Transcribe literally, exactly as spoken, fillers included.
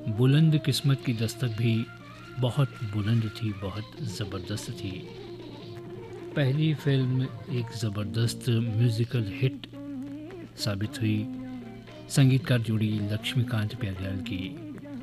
बुलंद किस्मत की दस्तक भी बहुत बुलंद थी, बहुत ज़बरदस्त थी। पहली फ़िल्म एक ज़बरदस्त म्यूज़िकल हिट साबित हुई। संगीतकार जोड़ी लक्ष्मीकांत प्यारेलाल की।